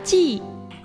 记。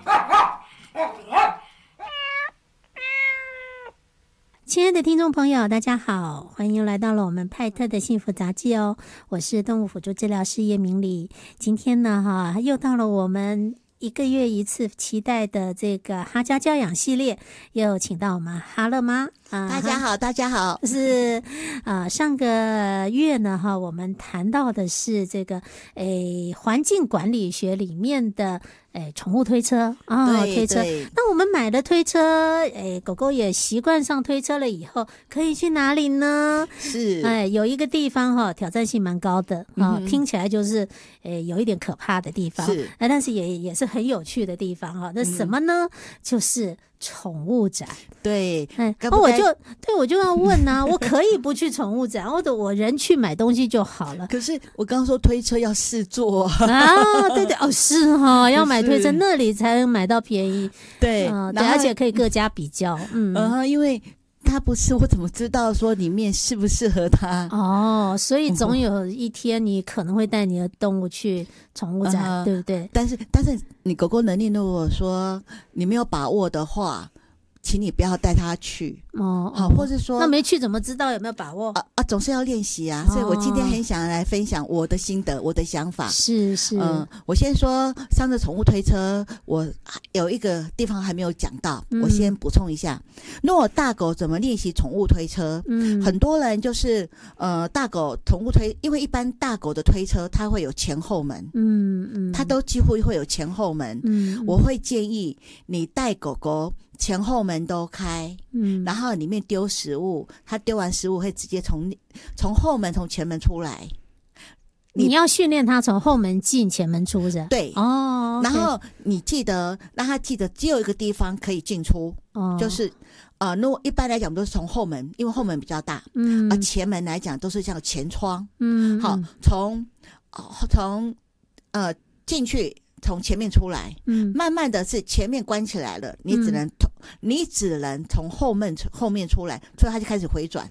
亲爱的听众朋友，大家好，欢迎来到了我们派特的幸福杂技哦，我是动物辅助治疗师叶明里。今天呢又到了我们1个月一次期待的这个哈家教养系列，又请到我们哈乐妈大家好，大家好。 是上个月呢我们谈到的是这个环境管理学里面的宠物推车推车。那我们买了推车，狗狗也习惯上推车了以后，可以去哪里呢？ 是有一个地方挑战性蛮高的听起来就是有一点可怕的地方， 是但是也是很有趣的地方那什么呢？就是宠物展。 对， 我就要问我可以不去宠物展，或者我人去买东西就好了。 可是我刚刚说推车要试坐对是要买推车那里才能买到便宜。 对， 而且可以各家比较。 因为他不是，我怎么知道说里面适不适合他？ 所以总有一天你可能会带你的动物去宠物展，对不对？ 但是你狗狗能力如果说你没有把握的话，请你不要带它去或者说那没去怎么知道有没有把握总是要练习啊。所以我今天很想来分享我的心得，我的想法。 是我先说上次宠物推车，我有一个地方还没有讲到，我先补充一下。如果大狗怎么练习宠物推车？很多人就是大狗宠物推，因为一般大狗的推车它会有前后门，它都几乎会有前后门。我会建议你带狗狗前后门都开，然后里面丢食物，它丢完食物会直接从后门从前门出来。 你要训练它从后门进前门出的。 对然后你让它记得只有一个地方可以进出，就是如果一般来讲都是从后门，因为后门比较大，前门来讲都是像前窗，好，从进去从前面出来，慢慢的是前面关起来了，你只能从后面出来，所以它就开始回转。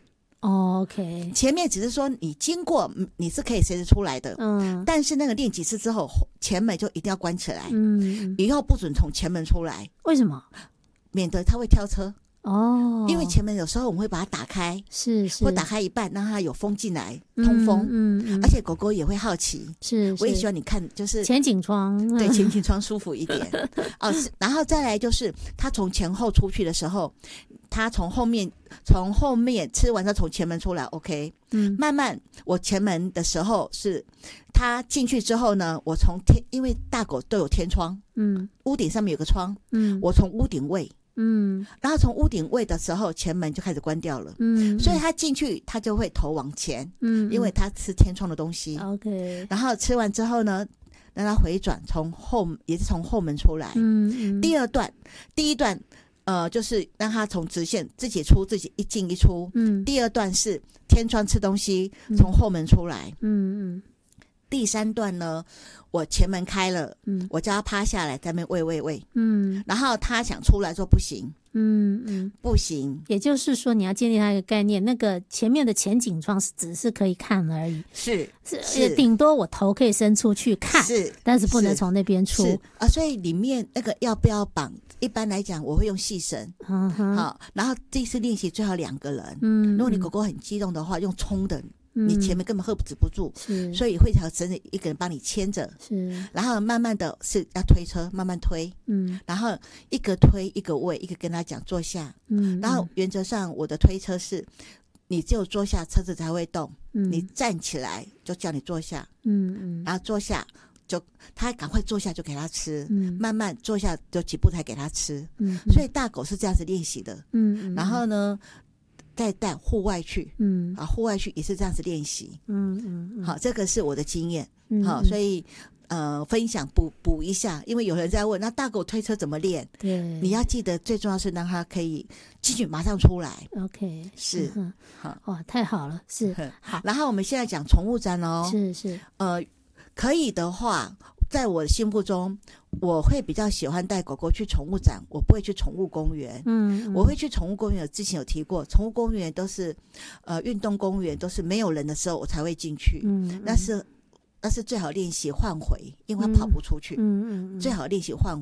OK， 前面只是说你经过你是可以随时出来的，但是那个练几次之后，前门就一定要关起来，以后不准从前门出来。 为什么？ 免得它会跳车。因为前门有时候我们会把它打开， 是或打开一半让它有风进来，通风。而且狗狗也会好奇， 我也希望你看就是前景窗， 对，前景窗舒服一点然后再来就是它从前后出去的时候，它从后面吃完它从前门出来 OK，慢慢我前门的时候是它进去之后呢，我因为大狗都有天窗，屋顶上面有个窗，我从屋顶位，然后从屋顶位的时候前门就开始关掉了，所以他进去他就会头往前，因为他吃天窗的东西 OK， 然后吃完之后呢让他回转也是从后门出来。第一段就是让他从直线自己出，自己一进一出。第二段是天窗吃东西，从后门出来。第三段呢，我前门开了，我叫他趴下来在那边喂，然后他想出来说不行，不行。 也就是说你要建立他一个概念，那个前面的前景窗只是可以看而已， 是顶多我头可以伸出去看，但是不能从那边出所以里面那个要不要绑，一般来讲我会用细绳，好，然后这次练习最好2个人，如果你狗狗很激动的话用冲的，你前面根本止不住，所以会条绳子一个人帮你牵着，然后慢慢的是要推车，慢慢推，然后一个推一个喂，一个跟他讲坐下，然后原则上我的推车是你只有坐下车子才会动，你站起来就叫你坐下，然后坐下就他赶快坐下就给他吃，慢慢坐下就几步才给他吃，所以大狗是这样子练习的，然后呢再带户外去，户外去也是这样子练习，好，这个是我的经验，好，所以分享补一下，因为有人在问那大狗推车怎么练， 对， 你要记得最重要是让它可以进去马上出来 OK， 是哇，太好了，是好。 然后我们现在讲宠物展是可以的话，在我心目中我会比较喜欢带狗狗去宠物展，我不会去宠物公园。我会去宠物公园，之前有提过，宠物公园都是运动公园，都是没有人的时候我才会进去。那是最好练习换回，因为它跑不出去。最好练习换回。